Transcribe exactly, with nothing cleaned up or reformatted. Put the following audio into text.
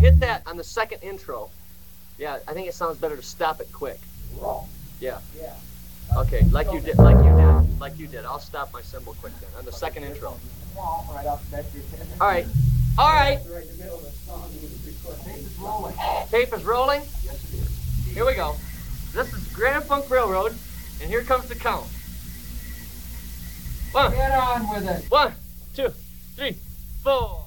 hit that on the second intro. Yeah, I think it sounds better to stop it quick. Yeah. Yeah. Okay, like you did, like you did, like you did. I'll stop my cymbal quick then on the second intro. Right off the back. All right, all right. Right in the middle of the song. Tape is rolling. Tape is rolling. Yes, it is. Here we go. This is Grand Funk Railroad, and here comes the count. One, Get on with it. one, two, three, four.